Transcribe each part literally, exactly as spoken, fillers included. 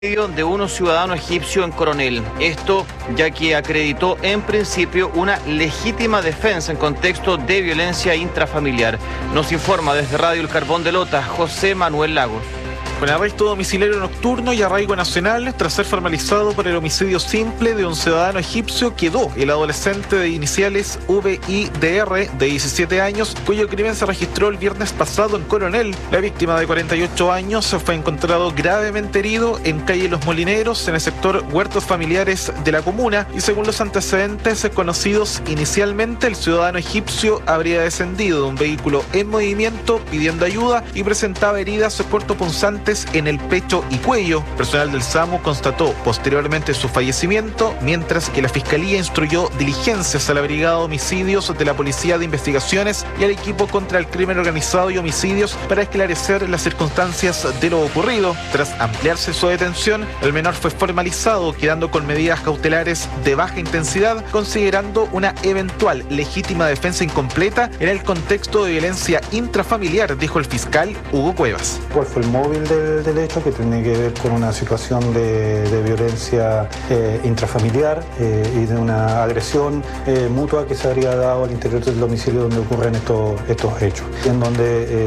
de un ciudadano egipcio en Coronel. Esto ya que acreditó en principio una legítima defensa en contexto de violencia intrafamiliar. Nos informa desde Radio El Carbón de Lota, José Manuel Lagos. Con arresto domiciliario nocturno y arraigo nacional, tras ser formalizado por el homicidio simple de un ciudadano egipcio, quedó el adolescente de iniciales V I D R de diecisiete años, cuyo crimen se registró el viernes pasado en Coronel. La víctima de cuarenta y ocho años fue encontrado gravemente herido en calle Los Molineros, en el sector Huertos Familiares de la comuna, y según los antecedentes conocidos inicialmente, el ciudadano egipcio habría descendido de un vehículo en movimiento pidiendo ayuda y presentaba heridas cortopunzantes en el pecho y cuello. Personal del SAMU constató posteriormente su fallecimiento, mientras que la Fiscalía instruyó diligencias a la Brigada de Homicidios de la Policía de Investigaciones y al equipo contra el crimen organizado y homicidios para esclarecer las circunstancias de lo ocurrido. Tras ampliarse su detención, el menor fue formalizado, quedando con medidas cautelares de baja intensidad, considerando una eventual legítima defensa incompleta en el contexto de violencia intrafamiliar, dijo el fiscal Hugo Cuevas. ¿Cuál fue el móvil del, del hecho? Que tiene que ver con una situación de, de violencia eh, intrafamiliar eh, y de una agresión eh, mutua que se habría dado al interior del domicilio donde ocurren estos, estos hechos, en donde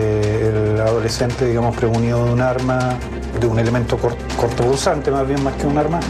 eh, el adolescente, digamos, prevenido de un arma, de un elemento cort, cortopunzante más bien más que un arma,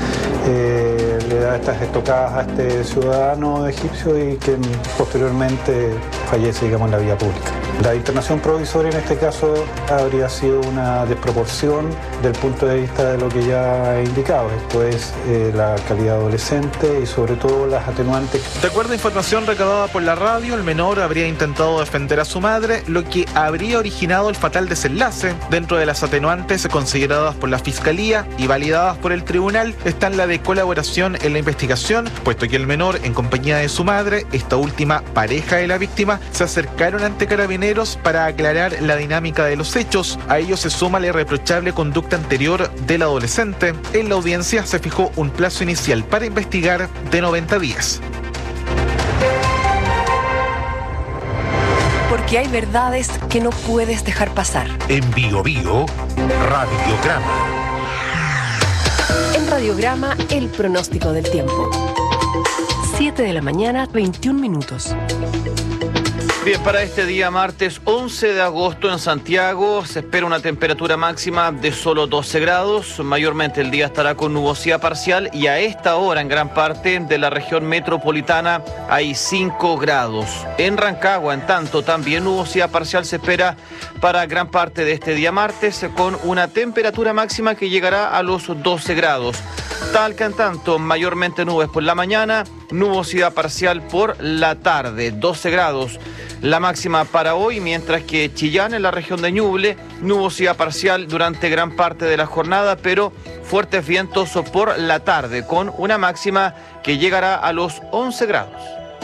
eh, le da estas estocadas a este ciudadano egipcio y que posteriormente fallece, digamos, en la vía pública. La internación provisoria en este caso habría sido una desproporción del punto de vista de lo que ya he indicado. Esto es eh, la calidad adolescente y sobre todo las atenuantes. De acuerdo a información recabada por la radio, el menor habría intentado defender a su madre, lo que habría originado el fatal desenlace. Dentro de las atenuantes consideradas por la Fiscalía y validadas por el tribunal están la de colaboración en la investigación, puesto que el menor, en compañía de su madre, esta última pareja de la víctima, se acercaron ante Carabineros para aclarar la dinámica de los hechos. A ello se suma la irreprochable conducta anterior del adolescente. En la audiencia se fijó un plazo inicial para investigar de noventa días. Porque hay verdades que no puedes dejar pasar. En Bio Bio, Radiograma. En Radiograma, el pronóstico del tiempo. siete de la mañana, veintiún minutos. Bien, para este día martes once de agosto en Santiago se espera una temperatura máxima de solo doce grados. Mayormente el día estará con nubosidad parcial y a esta hora en gran parte de la región metropolitana hay cinco grados. En Rancagua, en tanto, también nubosidad parcial se espera para gran parte de este día martes con una temperatura máxima que llegará a los doce grados. Talca, en tanto, mayormente nubes por la mañana, nubosidad parcial por la tarde, doce grados. La máxima para hoy, mientras que Chillán, en la región de Ñuble, nubosidad parcial durante gran parte de la jornada, pero fuertes vientos por la tarde, con una máxima que llegará a los once grados.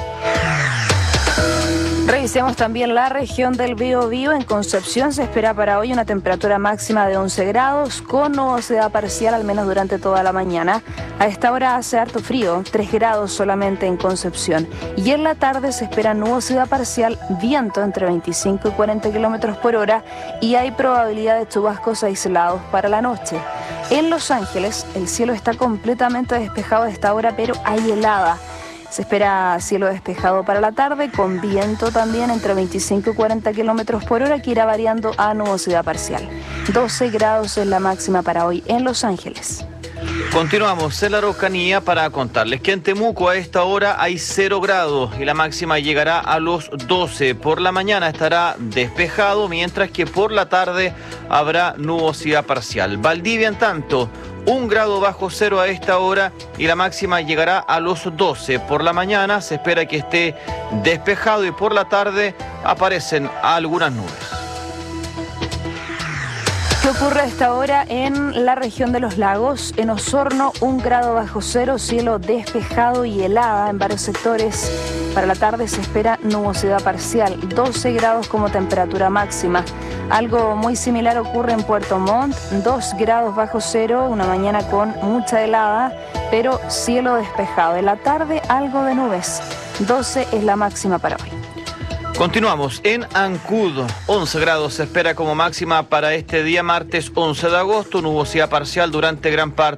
Revisemos también la región del Biobío. En Concepción se espera para hoy una temperatura máxima de once grados con nubosidad parcial al menos durante toda la mañana. A esta hora hace harto frío, tres grados solamente en Concepción. Y en la tarde se espera nubosidad parcial, viento entre veinticinco y cuarenta kilómetros por hora y hay probabilidad de chubascos aislados para la noche. En Los Ángeles el cielo está completamente despejado a esta hora, pero hay helada. Se espera cielo despejado para la tarde, con viento también entre veinticinco y cuarenta kilómetros por hora, que irá variando a nubosidad parcial. doce grados es la máxima para hoy en Los Ángeles. Continuamos en la Araucanía para contarles que en Temuco a esta hora hay cero grados y la máxima llegará a los doce. Por la mañana estará despejado, mientras que por la tarde habrá nubosidad parcial. Valdivia, en tanto, un grado bajo cero a esta hora y la máxima llegará a los doce. Por la mañana se espera que esté despejado y por la tarde aparecen algunas nubes. ¿Qué ocurre a esta hora en la región de los lagos? En Osorno, un grado bajo cero, cielo despejado y helada en varios sectores. Para la tarde se espera nubosidad parcial, doce grados como temperatura máxima. Algo muy similar ocurre en Puerto Montt, dos grados bajo cero, una mañana con mucha helada, pero cielo despejado. En la tarde algo de nubes, doce es la máxima para hoy. Continuamos en Ancud, once grados se espera como máxima para este día martes once de agosto, nubosidad parcial durante gran parte